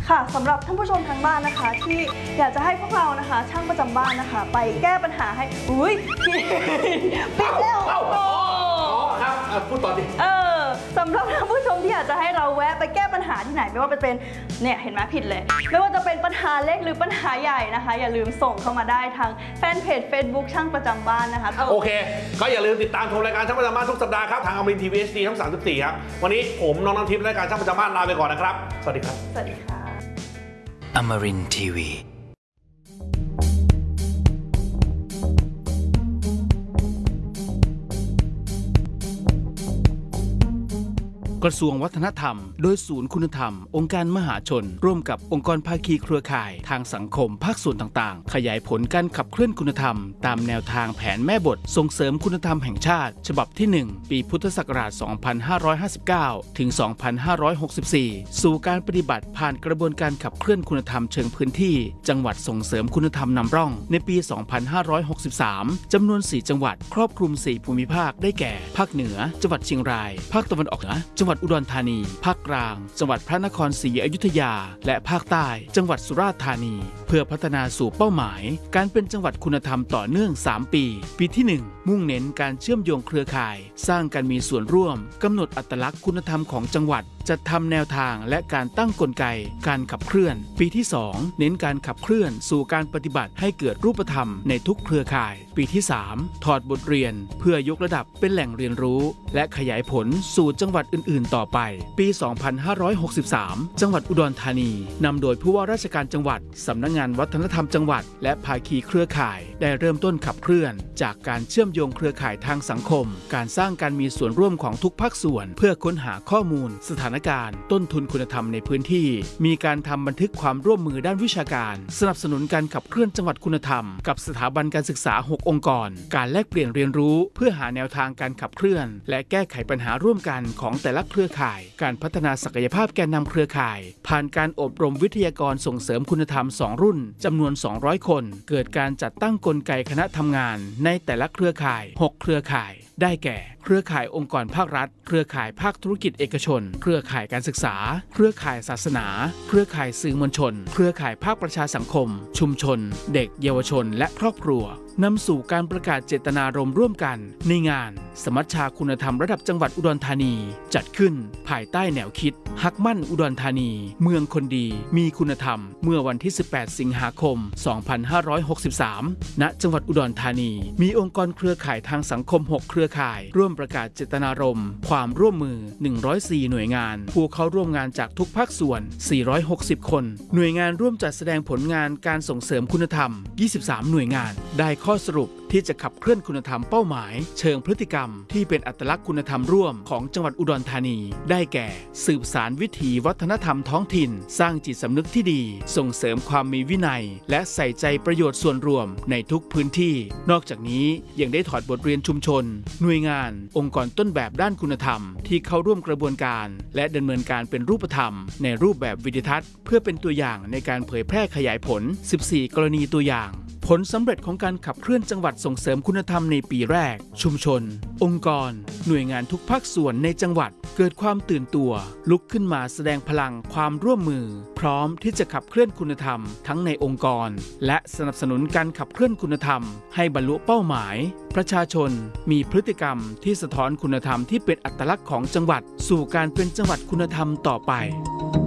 ค่ะสำหรับท่านผู้ชมทางบ้านนะคะที่อยากจะให้พวกเรานะคะช่างประจำบ้านนะคะไปแก้ปัญหาให้อุ้ยปิดแล้วครับพูดต่อดิสำหรับท่านผู้ชมที่อยากจะให้เราแวะไปแก้ปัญหาที่ไหนไม่ว่าเป็นเนี่ยเห็นไหมผิดเลยไม่ว่าจะเป็นปัญหาเล็กหรือปัญหาใหญ่นะคะอย่าลืมส่งเข้ามาได้ทางแฟนเพจ Facebook ช่างประจำบ้านนะคะโอเคก็อย่าลืมติดตามชมรายการช่างประจำบ้านทุกสัปดาห์ครับทางอมรินทร์ทีวี HD ช่อง34ครับวันนี้ผมน้องน้ำทิพย์รายการช่างประจำบ้านลาไปก่อนนะครับสวัสดีครับสวัสดีค่ะอมรินทร์ทีวีกระทรวงวัฒนธรรมโดยศูนย์คุณธรรมองค์การมหาชนร่วมกับองค์กรภาคีเครือข่ายทางสังคมภาคส่วนต่างๆขยายผลการขับเคลื่อนคุณธรรมตามแนวทางแผนแม่บทส่งเสริมคุณธรรมแห่งชาติฉบับที่ 1 ปีพุทธศักราช 2559 ถึง 2564 สู่การปฏิบัติผ่านกระบวนการขับเคลื่อนคุณธรรมเชิงพื้นที่จังหวัดส่งเสริมคุณธรรมนำร่องในปี 2563 จำนวน 4 จังหวัดครอบคลุม 4 ภูมิภาคได้แก่ภาคเหนือจังหวัดเชียงรายภาคตะวันออกเหนือจังหวัดอุดรธานีภาคกลางจังหวัดพระนครศรีอยุธยาและภาคใต้จังหวัดสุราษฎร์ธานีเพื่อพัฒนาสู่เป้าหมายการเป็นจังหวัดคุณธรรมต่อเนื่อง3ปีปีที่ 1 มุ่งเน้นการเชื่อมโยงเครือข่ายสร้างการมีส่วนร่วมกำหนดอัตลักษณ์คุณธรรมของจังหวัดจัดทำแนวทางและการตั้งกลไกการขับเคลื่อนปีที่ 2 เน้นการขับเคลื่อนสู่การปฏิบัติให้เกิดรูปธรรมในทุกเครือข่ายปีที่ 3 ถอดบทเรียนเพื่อยกระดับเป็นแหล่งเรียนรู้และขยายผลสู่จังหวัดอื่นๆต่อไปปี 2563 จังหวัดอุดรธานีนำโดยผู้ว่าราชการจังหวัดสำนักงานวัฒนธรรมจังหวัดและภาคีเครือข่ายได้เริ่มต้นขับเคลื่อนจากการเชื่อมโยงเครือข่ายทางสังคมการสร้างการมีส่วนร่วมของทุกภาคส่วนเพื่อค้นหาข้อมูลสถานการณ์ต้นทุนคุณธรรมในพื้นที่มีการทำบันทึกความร่วมมือด้านวิชาการสนับสนุนการขับเคลื่อนจังหวัดคุณธรรมกับสถาบันการศึกษา6องค์กรการแลกเปลี่ยนเรียนรู้เพื่อหาแนวทางการขับเคลื่อนและแก้ไขปัญหาร่วมกันของแต่ละเครือข่ายการพัฒนาศักยภาพแกนนำเครือข่ายผ่านการอบรมวิทยากรส่งเสริมคุณธรรม2รุ่นจำนวน200คนเกิดการจัดตั้งกลไกคณะทำงานในแต่ละเครือข่าย6เครือข่ายได้แก่เครือข่ายองค์กรภาครัฐเครือข่ายภาคธุรกิจเอกชนเครือข่ายการศึกษาเครือข่ายศาสนาเครือข่ายสื่อมวลชนเครือข่ายภาคประชาสังคมชุมชนเด็กเยาวชนและครอบครัวนำสู่การประกาศเจตนารมณ์ร่วมกันในงานสมัชชาคุณธรรมระดับจังหวัดอุดรธานีจัดขึ้นภายใต้แนวคิดฮักมั่นอุดรธานีเมืองคนดีมีคุณธรรมเมื่อวันที่ 18 สิงหาคม 2563 ณ จังหวัดอุดรธานีมีองค์กรเครือข่ายทางสังคม6เครือข่ายร่วมประกาศเจตนารมณ์ความร่วมมือ104หน่วยงานผู้เข้าร่วมงานจากทุกภาคส่วน460คนหน่วยงานร่วมจัดแสดงผลงานการส่งเสริมคุณธรรม23หน่วยงานได้ข้อสรุปที่จะขับเคลื่อนคุณธรรมเป้าหมายเชิงพฤติกรรมที่เป็นอัตลักษณ์คุณธรรมร่วมของจังหวัดอุดรธานีได้แก่สืบสานวิถีวัฒนธรรมท้องถิ่นสร้างจิตสำนึกที่ดีส่งเสริมความมีวินัยและใส่ใจประโยชน์ส่วนรวมในทุกพื้นที่นอกจากนี้ยังได้ถอดบทเรียนชุมชนหน่วยงานองค์กรต้นแบบด้านคุณธรรมที่เข้าร่วมกระบวนการและดำเนินการเป็นรูปธรรมในรูปแบบวิดีทัศน์เพื่อเป็นตัวอย่างในการเผยแพร่ขยายผล14กรณีตัวอย่างผลสำเร็จของการขับเคลื่อนจังหวัดส่งเสริมคุณธรรมในปีแรกชุมชนองค์กรหน่วยงานทุกภาคส่วนในจังหวัดเกิดความตื่นตัวลุกขึ้นมาแสดงพลังความร่วมมือพร้อมที่จะขับเคลื่อนคุณธรรมทั้งในองค์กรและสนับสนุนการขับเคลื่อนคุณธรรมให้บรรลุเป้าหมายประชาชนมีพฤติกรรมที่สะท้อนคุณธรรมที่เป็นอัตลักษณ์ของจังหวัดสู่การเป็นจังหวัดคุณธรรมต่อไป